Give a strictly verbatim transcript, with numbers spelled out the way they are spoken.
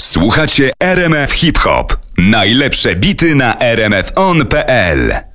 Słuchacie R M F Hip Hop. Najlepsze bity na r m f on kropka p l.